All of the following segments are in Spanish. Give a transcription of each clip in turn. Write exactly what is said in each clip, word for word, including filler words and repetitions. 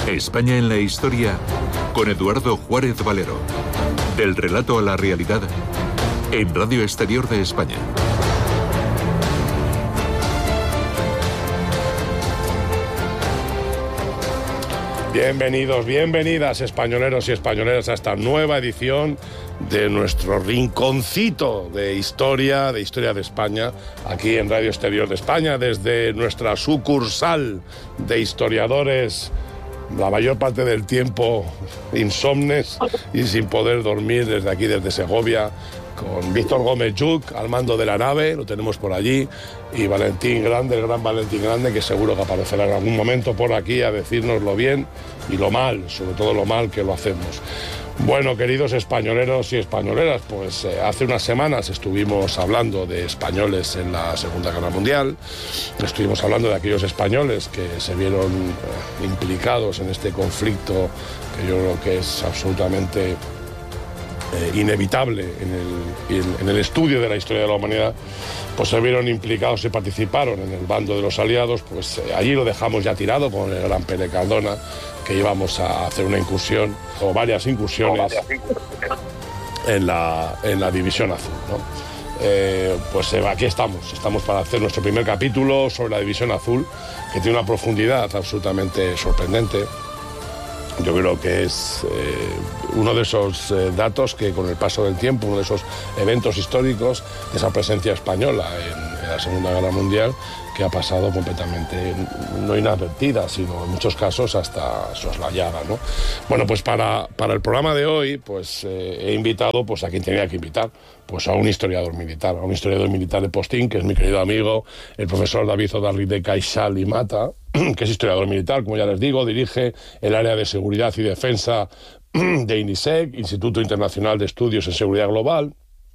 España en la historia con Eduardo Juárez Valero. Del relato a la realidad en Radio Exterior de España. Bienvenidos, bienvenidas españoleros y españoleras a esta nueva edición de nuestro rinconcito de historia, de historia de España, aquí en Radio Exterior de España, desde nuestra sucursal de historiadores, la mayor parte del tiempo insomnes y sin poder dormir, desde aquí, desde Segovia, con Víctor Gómez Lluch al mando de la nave, lo tenemos por allí, y Valentín Grande, el gran Valentín Grande, que seguro que aparecerá en algún momento por aquí a decirnos lo bien y lo mal, sobre todo lo mal que lo hacemos. Bueno, queridos españoleros y españoleras, pues eh, hace unas semanas estuvimos hablando de españoles en la Segunda Guerra Mundial, estuvimos hablando de aquellos españoles que se vieron eh, implicados en este conflicto, que yo creo que es absolutamente eh, inevitable en el, en el estudio de la historia de la humanidad, pues se vieron implicados y participaron en el bando de los aliados. Pues eh, allí lo dejamos ya tirado con el gran Pere Cardona, que íbamos a hacer una incursión, o varias incursiones, en la, en la División Azul, ¿no? Eh, pues eh, aquí estamos, estamos para hacer nuestro primer capítulo sobre la División Azul, que tiene una profundidad absolutamente sorprendente. Yo creo que es eh, uno de esos eh, datos que con el paso del tiempo, uno de esos eventos históricos, de esa presencia española en, en la Segunda Guerra Mundial, que ha pasado completamente, no inadvertida, sino en muchos casos hasta soslayada, ¿no? Bueno, pues para, para el programa de hoy, pues eh, he invitado pues, a quien tenía que invitar, pues a un historiador militar, a un historiador militar de postín, que es mi querido amigo, el profesor David Odarri de Caixal y Mata, que es historiador militar, como ya les digo, dirige el área de seguridad y defensa de INISEG, Instituto Internacional de Estudios en Seguridad Global.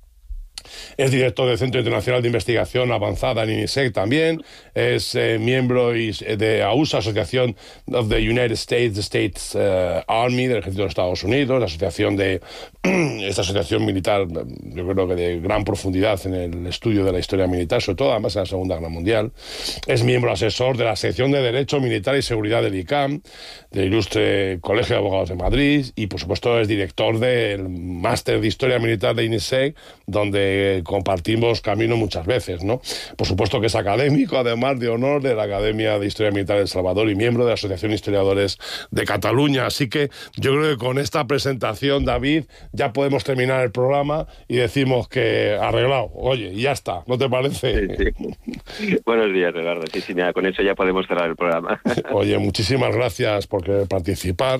Es director del Centro Internacional de Investigación Avanzada en INISEG también. Es eh, miembro de A U S A, Asociación of the United States, the States uh, Army, del Ejército de Estados Unidos, la asociación de esta asociación militar, yo creo que de gran profundidad en el estudio de la historia militar, sobre todo además en la Segunda Guerra Mundial. Es miembro asesor de la sección de Derecho Militar y Seguridad del I C A M, del Ilustre Colegio de Abogados de Madrid, y por supuesto es director del Máster de Historia Militar de INISEG, donde compartimos camino muchas veces, ¿no? Por supuesto que es académico, además de honor de la Academia de Historia Militar de El Salvador y miembro de la Asociación de Historiadores de Cataluña. Así que yo creo que con esta presentación, David, ya podemos terminar el programa y decimos que arreglado. Oye, ya está, ¿no te parece? Sí, sí. Buenos días, Eduardo. Sí, sí, nada, con eso ya podemos cerrar el programa. Oye, muchísimas gracias por querer participar.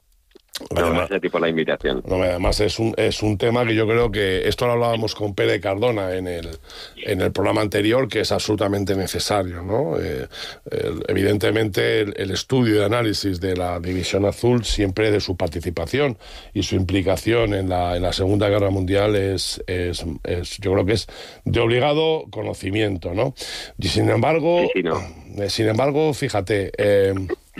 No, además, gracias a ti por la invitación. No, además es un, es un tema que yo creo que, esto lo hablábamos con Pere Cardona en el, en el programa anterior, que es absolutamente necesario, ¿no? Eh, el, evidentemente el, el estudio y análisis de la División Azul, siempre de su participación y su implicación en la, en la Segunda Guerra Mundial, es, es, es yo creo que es de obligado conocimiento, ¿no? Y sin embargo, sí, sí, no. eh, sin embargo, fíjate, eh,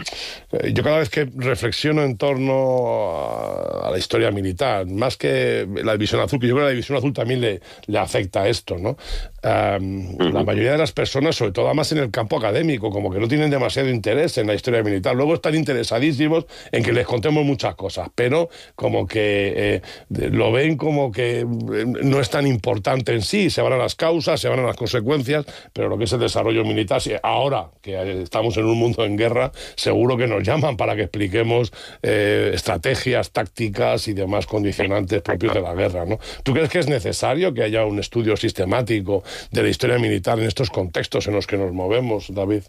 yo cada vez que reflexiono en torno a, a la historia militar, más que la División Azul, que yo creo que la División Azul también le, le afecta a esto, ¿no? Um, uh-huh. La mayoría de las personas, sobre todo además en el campo académico, como que no tienen demasiado interés en la historia militar. Luego están interesadísimos en que les contemos muchas cosas, pero como que eh, lo ven como que no es tan importante en sí. Se van a las causas, se van a las consecuencias, pero lo que es el desarrollo militar, ahora que estamos en un mundo en guerra, seguro que nos llaman para que expliquemos eh, estrategias, tácticas y demás condicionantes propios de la guerra, ¿no? ¿Tú crees que es necesario que haya un estudio sistemático de la historia militar en estos contextos en los que nos movemos, David?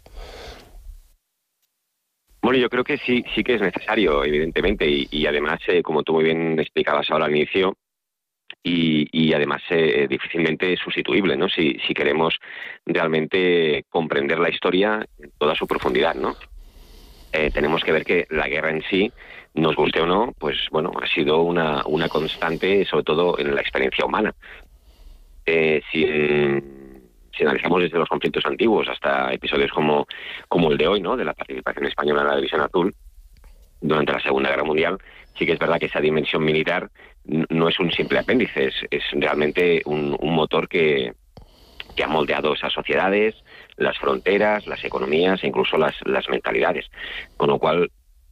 Bueno, yo creo que sí, sí que es necesario, evidentemente, y, y además, eh, como tú muy bien explicabas ahora al inicio, y, y además eh, difícilmente sustituible, ¿no? Si, si queremos realmente comprender la historia en toda su profundidad, ¿no? Eh, tenemos que ver que la guerra en sí, nos guste o no, pues bueno, ha sido una, una constante, sobre todo en la experiencia humana. Eh, si, si analizamos desde los conflictos antiguos hasta episodios como, como el de hoy, ¿no? De la participación española en la División Azul durante la Segunda Guerra Mundial, sí que es verdad que esa dimensión militar no es un simple apéndice, es, es realmente un, un motor que, que ha moldeado esas sociedades, las fronteras, las economías e incluso las, las mentalidades. Con lo cual,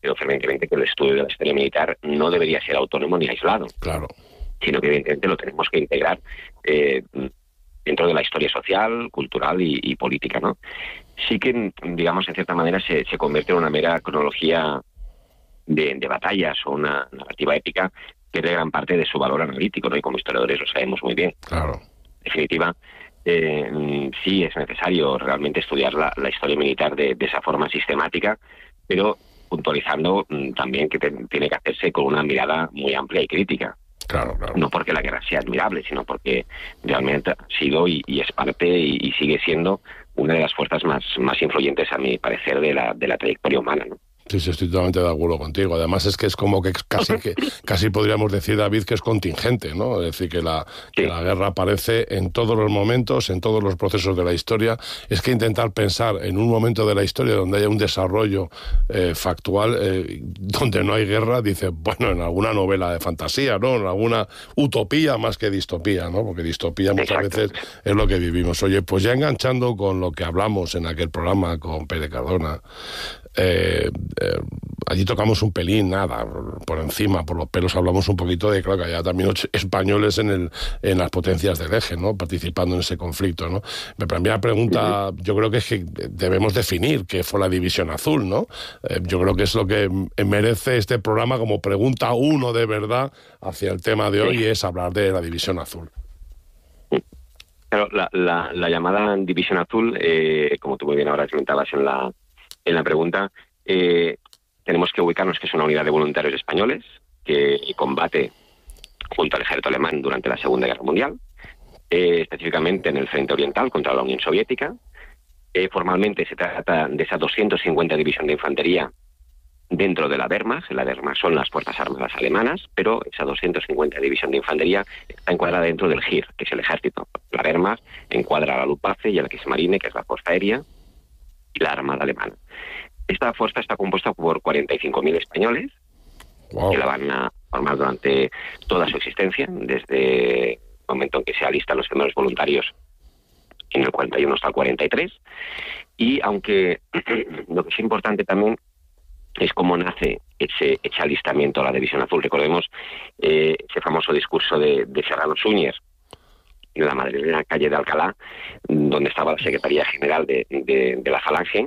creo fervientemente que el estudio de la historia militar no debería ser autónomo ni aislado. Claro. Sino que evidentemente lo tenemos que integrar eh, dentro de la historia social, cultural y, y política, ¿no? Sí que, digamos, en cierta manera se, se convierte en una mera cronología de, de batallas o una narrativa épica que es de gran parte de su valor analítico, ¿no? Y como historiadores lo sabemos muy bien. Claro. En definitiva, eh, sí es necesario realmente estudiar la, la historia militar de, de esa forma sistemática, pero puntualizando mm, también que te, tiene que hacerse con una mirada muy amplia y crítica. Claro, claro. No porque la guerra sea admirable, sino porque realmente ha sido y, y es parte y, y sigue siendo una de las fuerzas más, más influyentes, a mi parecer, de la, de la trayectoria humana, ¿no? Sí, sí, estoy totalmente de acuerdo contigo. Además es que es como que casi que casi podríamos decir, David, que es contingente, ¿no? Es decir, que la, que sí. la guerra aparece en todos los momentos, en todos los procesos de la historia. Es que intentar pensar en un momento de la historia donde haya un desarrollo eh, factual, eh, donde no hay guerra, dice, bueno, en alguna novela de fantasía, ¿no? En alguna utopía más que distopía, ¿no? Porque distopía muchas Exacto. veces es lo que vivimos. Oye, pues ya enganchando con lo que hablamos en aquel programa con Pere Cardona, Eh, eh, allí tocamos un pelín, nada, por encima, por los pelos hablamos un poquito de, claro, que había también españoles en el en las potencias del eje, ¿no? Participando en ese conflicto, ¿no? Mi primera pregunta, yo creo que es que debemos definir qué fue la División Azul, ¿no? Eh, yo creo que es lo que merece este programa como pregunta uno de verdad hacia el tema de hoy, sí. Es hablar de la División Azul. Claro, la, la, la llamada División Azul, eh, como tú muy bien ahora comentabas en la En la pregunta, eh, tenemos que ubicarnos que es una unidad de voluntarios españoles que combate junto al ejército alemán durante la Segunda Guerra Mundial, eh, específicamente en el frente oriental contra la Unión Soviética. Eh, formalmente se trata de esa doscientos cincuenta División de Infantería dentro de la Wehrmacht. La Wehrmacht son las Fuerzas Armadas alemanas, pero esa doscientos cincuenta División de Infantería está encuadrada dentro del G I R, que es el ejército. La Wehrmacht encuadra a la Luftwaffe y a la Kriegsmarine, que es la Fuerza Aérea, y la Armada Alemana. Esta fuerza está compuesta por cuarenta y cinco mil españoles, wow, que la van a formar durante toda su existencia, desde el momento en que se alistan los primeros voluntarios en el cuarenta y uno hasta el cuarenta y tres. Y aunque lo que es importante también es cómo nace ese, ese alistamiento a la División Azul. Recordemos eh, ese famoso discurso de, de Serrano Súñez en la madrileña calle de Alcalá, donde estaba la Secretaría General de, de, de la Falange,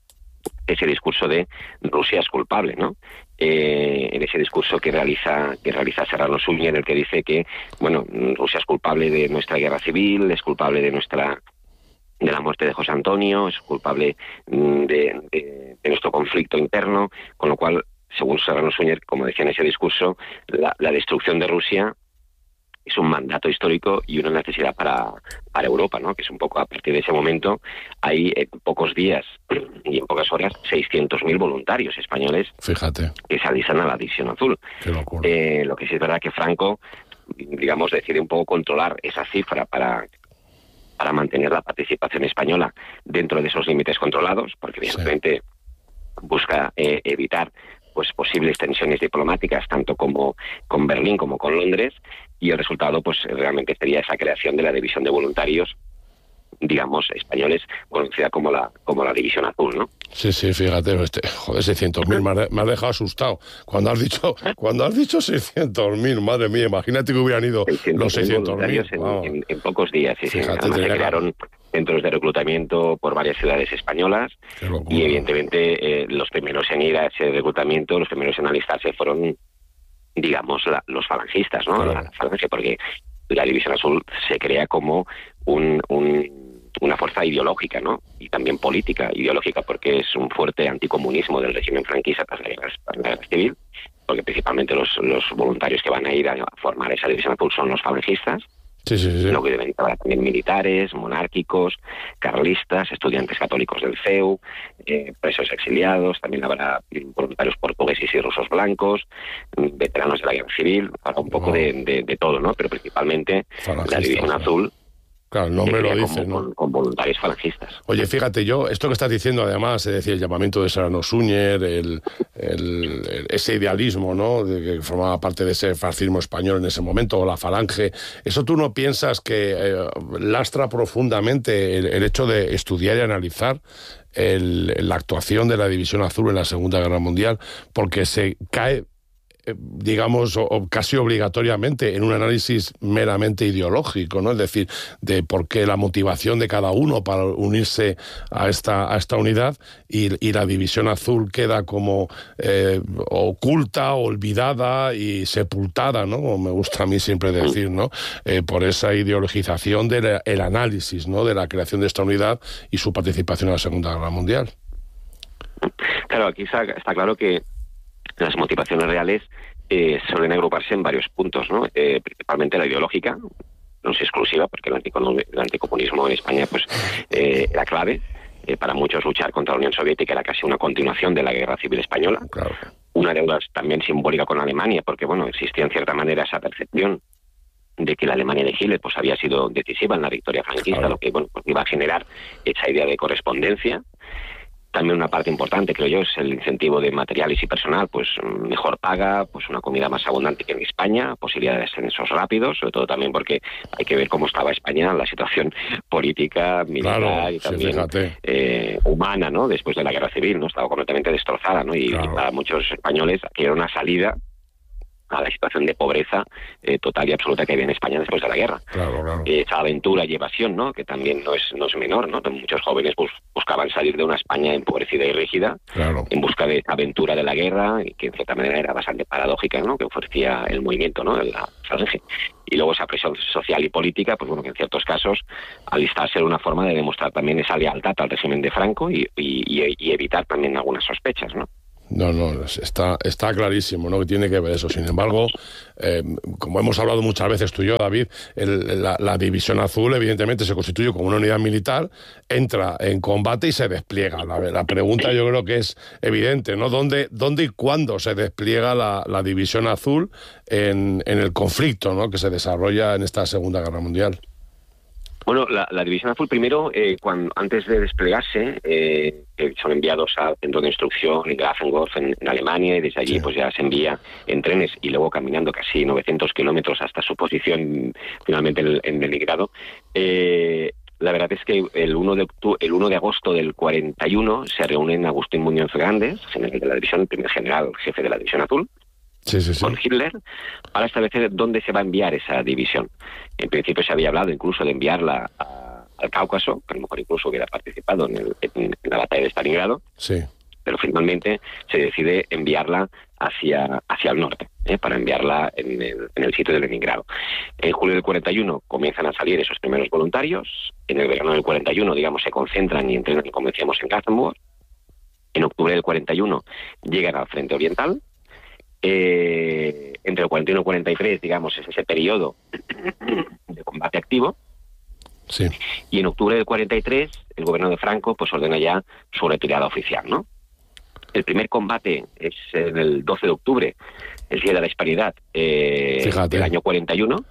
ese discurso de Rusia es culpable, ¿no? Eh, en ese discurso que realiza que realiza Serrano Súñez, en el que dice que, bueno, Rusia es culpable de nuestra guerra civil, es culpable de nuestra de la muerte de José Antonio, es culpable de, de, de nuestro conflicto interno, con lo cual, según Serrano Súñez, como decía en ese discurso, la, la destrucción de Rusia es un mandato histórico y una necesidad para, para Europa, ¿no? Que es un poco a partir de ese momento, hay en pocos días y en pocas horas seiscientos mil voluntarios españoles. Fíjate. Que se alistan a la División Azul. Qué locura. Eh, lo que sí es verdad que Franco, digamos, decide un poco controlar esa cifra para, para mantener la participación española dentro de esos límites controlados, porque evidentemente sí. busca eh, evitar pues posibles tensiones diplomáticas, tanto como con Berlín como con Londres, y el resultado pues realmente sería esa creación de la División de Voluntarios, digamos, españoles, conocida como la como la División Azul, ¿no? Sí, sí, fíjate, este, joder, seiscientos mil, me, me has dejado asustado. Cuando has dicho cuando has dicho seiscientos mil, madre mía, imagínate que hubieran ido los seiscientos mil. En, en, en pocos días, sí, fíjate, sí. Además se crearon centros de reclutamiento por varias ciudades españolas y evidentemente eh, los primeros en ir a ese reclutamiento, los primeros en alistarse fueron, digamos, la, los falangistas, ¿no? Claro. La falange, porque la División Azul se crea como un, un una fuerza ideológica, ¿no? Y también política, ideológica, porque es un fuerte anticomunismo del régimen franquista tras la guerra, la guerra civil, porque principalmente los, los voluntarios que van a ir a formar esa División Azul son los falangistas. Sí, sí, sí. Lo que deben haber también militares, monárquicos, carlistas, estudiantes católicos del C E U, eh, presos exiliados, también habrá voluntarios portugueses y rusos blancos, veteranos de la guerra civil, habrá un poco wow. de, de, de todo, ¿no? Pero principalmente la División Azul Claro, el nombre lo dice, con, ¿no? Con, con voluntarios falangistas. Oye, fíjate, yo, esto que estás diciendo además, es decir, el llamamiento de Serrano Súñer, el, el, el, ese idealismo, ¿no?, de que formaba parte de ese fascismo español en ese momento, o la falange, ¿eso tú no piensas que eh, lastra profundamente el, el hecho de estudiar y analizar el, la actuación de la División Azul en la Segunda Guerra Mundial? Porque se cae, digamos, o casi obligatoriamente en un análisis meramente ideológico, ¿no? Es decir, de por qué la motivación de cada uno para unirse a esta, a esta unidad, y, y la División Azul queda como eh, oculta, olvidada y sepultada, ¿no? Como me gusta a mí siempre decir, ¿no? Eh, por esa ideologización del el análisis, ¿no?, de la creación de esta unidad y su participación en la Segunda Guerra Mundial. Claro, aquí está, está claro que las motivaciones reales eh, suelen agruparse en varios puntos, ¿no? Eh, principalmente la ideológica, no es exclusiva, porque el, anticomunismo, el anticomunismo en España pues eh, era clave. Eh, para muchos luchar contra la Unión Soviética era casi una continuación de la Guerra Civil Española. Claro. Una deuda también simbólica con Alemania, porque bueno, existía en cierta manera esa percepción de que la Alemania de Hitler pues había sido decisiva en la victoria franquista, claro, lo que bueno, pues iba a generar esa idea de correspondencia. También una parte importante, creo yo, es el incentivo de materiales y personal, pues mejor paga, pues una comida más abundante que en España, posibilidades de ascensos rápidos, sobre todo también porque hay que ver cómo estaba España, la situación política, militar, claro, y también sí, eh, humana, ¿no?, después de la Guerra Civil, ¿no? Estaba completamente destrozada, ¿no? Y, claro, y para muchos españoles aquí era una salida a la situación de pobreza eh, total y absoluta que había en España después de la guerra. Claro, claro. Eh, esa aventura y evasión, ¿no?, que también no es no es menor, ¿no? Muchos jóvenes bus, buscaban salir de una España empobrecida y rígida, claro, en busca de esa aventura de la guerra, y que en cierta manera era bastante paradójica, ¿no?, que ofrecía el movimiento, ¿no?, de la falange. Y luego esa presión social y política, pues bueno, que en ciertos casos alistarse era una forma de demostrar también esa lealtad al régimen de Franco y, y, y evitar también algunas sospechas, ¿no? No, no, está, está clarísimo, ¿no?, que tiene que ver eso. Sin embargo, eh, como hemos hablado muchas veces tú y yo, David, el, la, la División Azul evidentemente se constituye como una unidad militar, entra en combate y se despliega. La, la pregunta yo creo que es evidente, ¿no? ¿Dónde, dónde y cuándo se despliega la, la División Azul en, en el conflicto, ¿no?, que se desarrolla en esta Segunda Guerra Mundial? Bueno, la, la División Azul primero, eh, cuando antes de desplegarse, eh, eh, son enviados al centro de instrucción en Grafenwörth, en, en Alemania, y desde allí sí, pues ya se envía en trenes y luego caminando casi novecientos kilómetros hasta su posición finalmente en, en Leningrado. Eh, la verdad es que el uno de octu- el uno de agosto del cuarenta y uno se reúnen Agustín Muñoz Grandes, general de la división, el primer general jefe de la División Azul, Sí, sí, sí, con Hitler, para establecer dónde se va a enviar esa división. En principio se había hablado incluso de enviarla a, al Cáucaso, que a lo mejor incluso hubiera participado en, el, en, en la batalla de Stalingrado, sí, pero finalmente se decide enviarla hacia, hacia el norte, ¿eh? para enviarla en el, en el sitio de Leningrado. En julio del cuarenta y uno comienzan a salir esos primeros voluntarios, en el verano del cuarenta y uno, digamos, se concentran y entrenan, como decíamos, en Grafenwörth. En octubre del cuarenta y uno llegan al Frente Oriental. Eh, entre el cuarenta y uno y el cuarenta y tres, digamos, es ese periodo de combate activo. Sí. Y en octubre del cuarenta y tres, el gobierno de Franco pues ordena ya su retirada oficial, ¿no? El primer combate es en el doce de octubre, el día de la Hispanidad, eh, del año cuarenta y uno,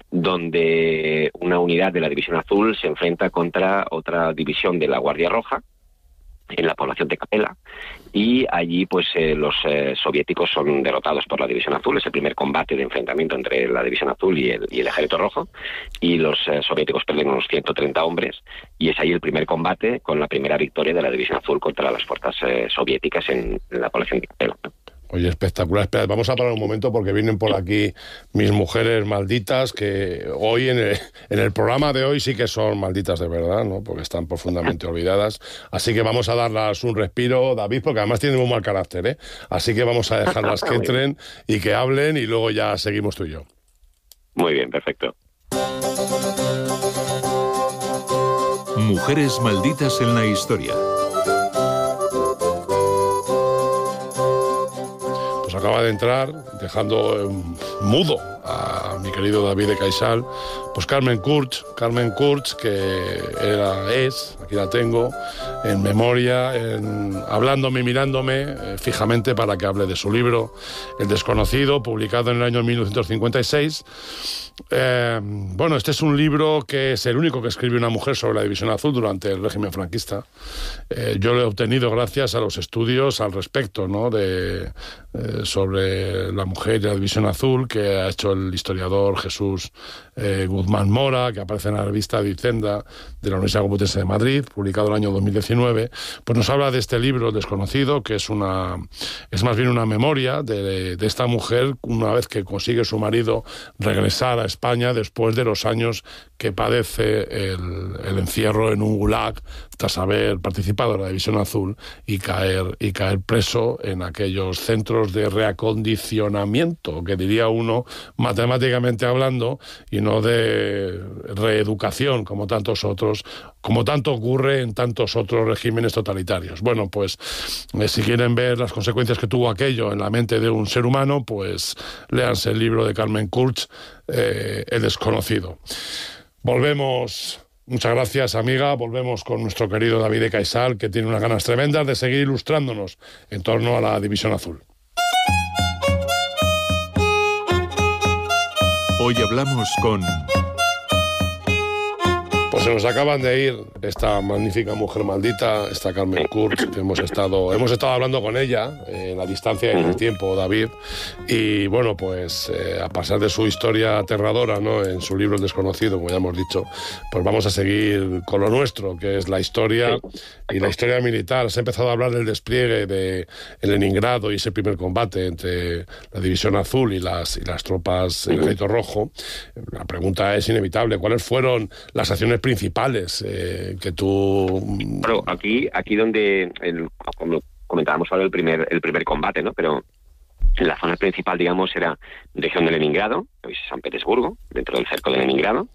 donde una unidad de la División Azul se enfrenta contra otra división de la Guardia Roja en la población de Capela, y allí pues eh, los eh, soviéticos son derrotados por la División Azul. Es el primer combate de enfrentamiento entre la División Azul y el, y el Ejército Rojo, y los eh, soviéticos pierden unos ciento treinta hombres, y es ahí el primer combate con la primera victoria de la División Azul contra las fuerzas eh, soviéticas en, en la población de Capela. Oye, espectacular. Espera, vamos a parar un momento porque vienen por aquí mis mujeres malditas, que hoy en el, en el programa de hoy sí que son malditas de verdad, ¿no? Porque están profundamente olvidadas. Así que vamos a darlas un respiro, David, porque además tienen muy mal carácter, ¿eh? Así que vamos a dejarlas que entren y que hablen, y luego ya seguimos tú y yo. Muy bien, perfecto. Mujeres malditas en la historia. Acaba de entrar, dejando eh, mudo a mi querido David de Caixal, pues Carmen Kurtz, Carmen Kurtz, que era, es, aquí la tengo, en memoria, en, hablándome y mirándome eh, fijamente para que hable de su libro, El desconocido, publicado en el año mil novecientos cincuenta y seis. Eh, bueno, este es un libro que es el único que escribe una mujer sobre la División Azul durante el régimen franquista. Eh, yo lo he obtenido gracias a los estudios al respecto, ¿no?, de, eh, sobre la mujer y la División Azul, que ha hecho el historiador Jesús eh, Guzmán Mora, que aparece en la revista Dicenda de la Universidad Complutense de Madrid, publicado en el año dos mil diecinueve. Pues nos habla de este libro, El desconocido, que es una es más bien una memoria de, de esta mujer una vez que consigue su marido regresar a España después de los años que padece el, el encierro en un gulag tras haber participado en la División Azul y caer, y caer preso en aquellos centros de reacondicionamiento, que diría uno matemáticamente hablando, y no de reeducación como tantos otros, como tanto ocurre en tantos otros regímenes totalitarios. Bueno, pues eh, si quieren ver las consecuencias que tuvo aquello en la mente de un ser humano, pues léanse el libro de Carmen Kurtz, eh, El desconocido. Volvemos, muchas gracias, amiga, volvemos con nuestro querido David Caisal, que tiene unas ganas tremendas de seguir ilustrándonos en torno a la División Azul. Hoy hablamos con... Pues se nos acaban de ir esta magnífica mujer maldita, esta Carmen Kurtz, que hemos estado, hemos estado hablando con ella eh, en la distancia y en el tiempo, David, y bueno, pues eh, a pasar de su historia aterradora, ¿no?, en su libro El desconocido, como ya hemos dicho, pues vamos a seguir con lo nuestro, que es la historia y la historia militar. Se ha empezado a hablar del despliegue de Leningrado y ese primer combate entre la División Azul y las, y las tropas del Ejército Rojo. La pregunta es inevitable, ¿cuáles fueron las acciones principales eh, que tú... Pero aquí, aquí donde, el, como comentábamos ahora, el primer, el primer combate, ¿no? Pero la zona principal, digamos, era región de Leningrado, hoy San Petersburgo, dentro del cerco de Leningrado,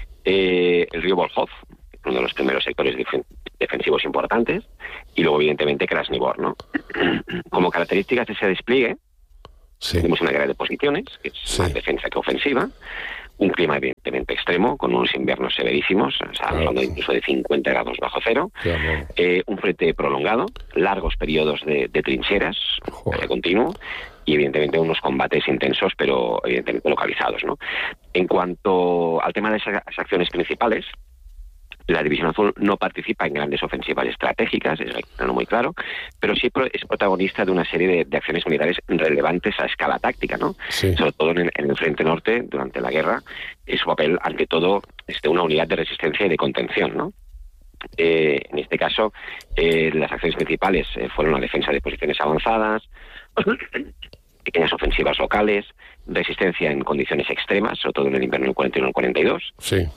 eh, el río Volkhov, uno de los primeros sectores def defensivos importantes, y luego, evidentemente, Krasnivor, ¿no? Como características de ese despliegue, sí, tenemos una guerra de posiciones, que es sí. más defensa que ofensiva, un clima evidentemente extremo, con unos inviernos severísimos, o sea, hablando incluso de cincuenta grados bajo cero, eh, un frente prolongado, largos periodos de, de trincheras, de continuo, y evidentemente unos combates intensos, pero evidentemente localizados, ¿no? En cuanto al tema de esas acciones principales, la División Azul no participa en grandes ofensivas estratégicas, eso hay que tenerlo muy claro, pero sí es protagonista de una serie de, de acciones militares relevantes a escala táctica, ¿no? Sí. Sobre todo en, en el frente norte, durante la guerra, es su papel, ante todo, es de una unidad de resistencia y de contención, ¿no? Eh, en este caso, eh, las acciones principales eh, fueron la defensa de posiciones avanzadas, pequeñas ofensivas locales, resistencia en condiciones extremas, sobre todo en el invierno del cuarenta y uno al cuarenta y dos. Sí.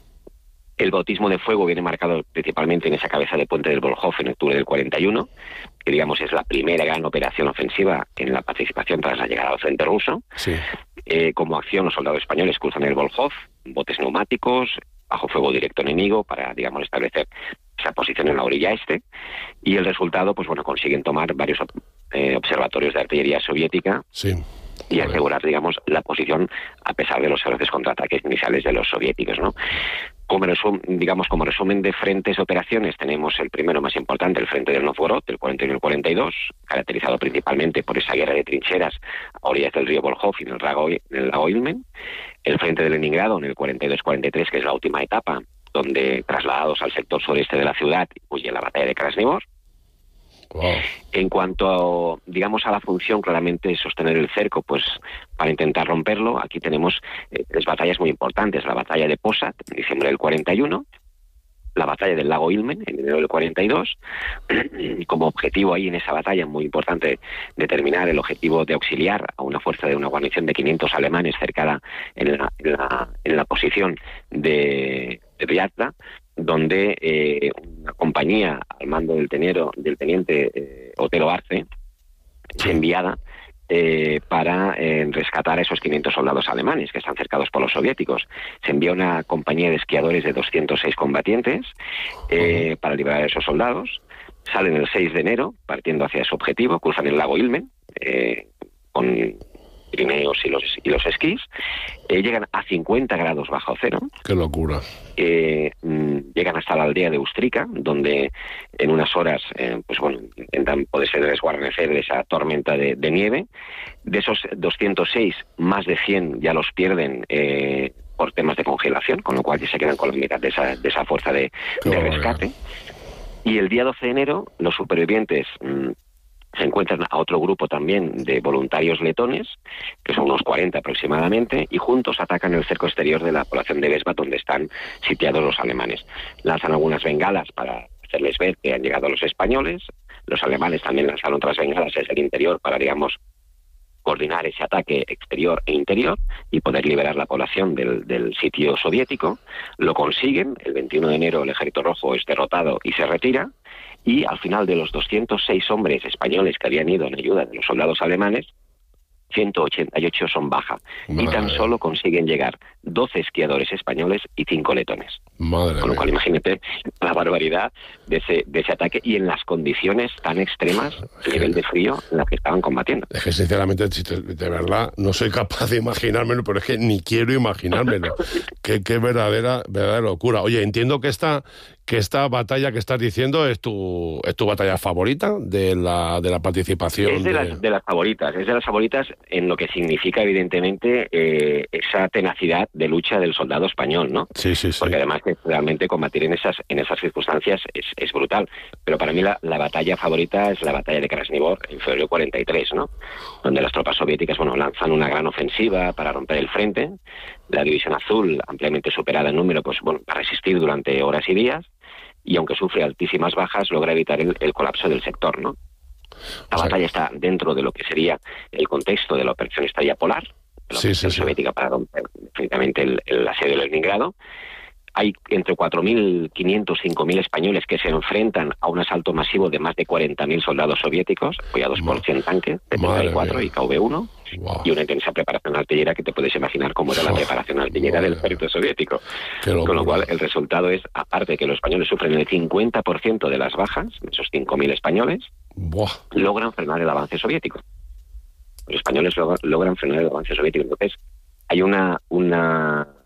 El bautismo de fuego viene marcado principalmente en esa cabeza de puente del Volkhov en octubre del cuarenta y uno, que digamos es la primera gran operación ofensiva en la participación tras la llegada al frente ruso. Sí. Eh, como acción, los soldados españoles cruzan el Volkhov, botes neumáticos, bajo fuego directo enemigo, para, digamos, establecer esa posición en la orilla este, y el resultado, pues bueno, consiguen tomar varios eh, observatorios de artillería soviética. Sí. Y asegurar, digamos, la posición a pesar de los feroces contraataques iniciales de los soviéticos, ¿no? Como resum, digamos, como resumen de frentes de operaciones, tenemos el primero más importante, el frente del Novgorod, del cuarenta y uno al cuarenta y dos, caracterizado principalmente por esa guerra de trincheras a orillas del río Volkhov y en el lago, en el lago Ilmen. El frente de Leningrado, en el cuarenta y dos cuarenta y tres, que es la última etapa, donde, trasladados al sector sureste de la ciudad, huye la batalla de Krasnivor. Wow. En cuanto, a, digamos, a la función claramente de sostener el cerco, pues para intentar romperlo, aquí tenemos eh, tres batallas muy importantes. La batalla de Posad, en diciembre del cuarenta y uno, la batalla del lago Ilmen, en enero del cuarenta y dos, y como objetivo ahí en esa batalla muy importante determinar el objetivo de auxiliar a una fuerza de una guarnición de quinientos alemanes cercada en la, en la, en la posición de, de Vyazda, donde eh, una compañía al mando del, tenero, del teniente eh, Otero Arce es enviada eh, para eh, rescatar a esos quinientos soldados alemanes que están cercados por los soviéticos. Se envía una compañía de esquiadores de doscientos seis combatientes eh, uh-huh. para liberar a esos soldados. Salen el seis de enero, partiendo hacia su objetivo, cruzan el lago Ilmen, eh, con Pirineos y los, y los esquís, eh, llegan a cincuenta grados bajo cero. ¡Qué locura! Eh, llegan hasta la aldea de Ustrica, donde en unas horas eh, pues bueno, intentan poderse desguarnecer de esa tormenta de, de nieve. De esos doscientos seis, más de cien ya los pierden eh, por temas de congelación, con lo cual ya se quedan con la mitad de esa, de esa fuerza de, de rescate. Y el día doce de enero, los supervivientes mmm, se encuentran a otro grupo también de voluntarios letones, que son unos cuarenta aproximadamente, y juntos atacan el cerco exterior de la población de Vesba, donde están sitiados los alemanes. Lanzan algunas bengalas para hacerles ver que han llegado los españoles. Los alemanes también lanzan otras bengalas desde el interior para, digamos, coordinar ese ataque exterior e interior y poder liberar la población del, del sitio soviético. Lo consiguen. El veintiuno de enero el Ejército Rojo es derrotado y se retira. Y al final de los doscientos seis hombres españoles que habían ido en ayuda de los soldados alemanes, ciento ochenta y ocho son baja. Madre. Y tan solo consiguen llegar doce esquiadores españoles y cinco letones. Madre Con lo cual, imagínate la barbaridad de ese, de ese ataque y en las condiciones tan extremas, el nivel de frío en las que estaban combatiendo. Es que, sinceramente, de verdad, no soy capaz de imaginármelo, pero es que ni quiero imaginármelo. qué, qué verdadera, verdadera locura. Oye, entiendo que esta, que esta batalla que estás diciendo es tu, es tu batalla favorita de la, de la participación. Es de, de... Las, de las favoritas, es de las favoritas en lo que significa, evidentemente, eh, esa tenacidad de lucha del soldado español, ¿no? Sí, sí, sí. Porque además que realmente combatir en esas en esas circunstancias es, es brutal. Pero para mí la, la batalla favorita es la batalla de Krasnivor en febrero cuarenta y tres, ¿no? Donde las tropas soviéticas, bueno, lanzan una gran ofensiva para romper el frente. La División Azul, ampliamente superada en número, pues bueno, para resistir durante horas y días. Y aunque sufre altísimas bajas, logra evitar el, el colapso del sector, ¿no? La o sea, batalla está dentro de lo que sería el contexto de la operación Estrella Polar, la sí, operación sí, soviética sí. para romper definitivamente el, el asedio de Leningrado. Hay entre cuatro mil quinientos, cinco mil españoles que se enfrentan a un asalto masivo de más de cuarenta mil soldados soviéticos, apoyados por cien tanques, T treinta y cuatro y K V uno, wow. Y una intensa preparación artillera que te puedes imaginar cómo era la preparación artillera del ejército soviético. Con lo cual, el resultado es, aparte de que los españoles sufren el cincuenta por ciento de las bajas, esos cinco mil españoles, wow. logran frenar el avance soviético. Los españoles log- logran frenar el avance soviético. Entonces, hay una... una